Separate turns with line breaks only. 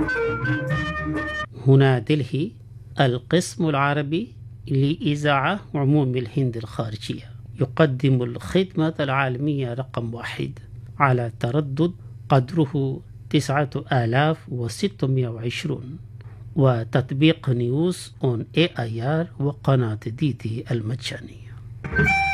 هنا دلهي، القسم العربي لإذاعة عموم الهند الخارجية يقدم الخدمة العالمية رقم 1 على تردد قدره 9620، وتطبيق نيوز اون AIR وقناة DD المجانية.